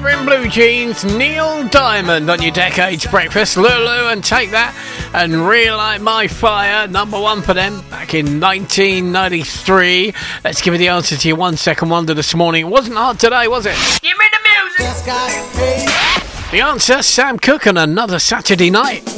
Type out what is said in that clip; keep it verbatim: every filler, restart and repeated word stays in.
Forever in Blue Jeans, Neil Diamond on your Decades Breakfast. Lulu and Take That and Relight My Fire, number one for them back in nineteen ninety-three. Let's give you the answer to your one second wonder this morning. It wasn't hard today, was it? Give me the music! The answer, Sam Cooke on Another Saturday Night.